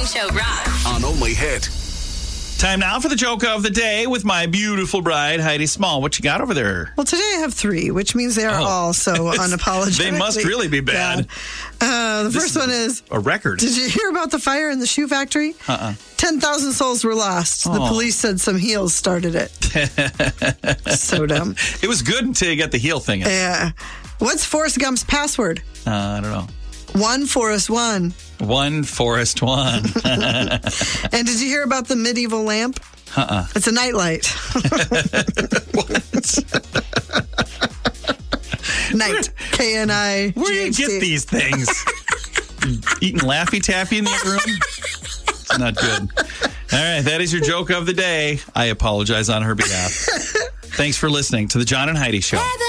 Show rocks. On Only Hit. Time now for the joke of the day with my beautiful bride, Heidi Small. What you got over there? Well, today I have 3, which means they are all so unapologetic. They must really be bad. The first one is a record. Did you hear about the fire in the shoe factory? 10,000 souls were lost. The police said some heels started it. So dumb. It was good until you got the heel thing in. Yeah. What's Forrest Gump's password? I don't know. 1 Forrest 1. 1 Forrest 1. And did you hear about the medieval lamp? It's a nightlight. Night. K-N-I. Where do you get these things? Eating Laffy Taffy in the other room? It's not good. All right, that is your joke of the day. I apologize on her behalf. Thanks for listening to the John and Heidi Show.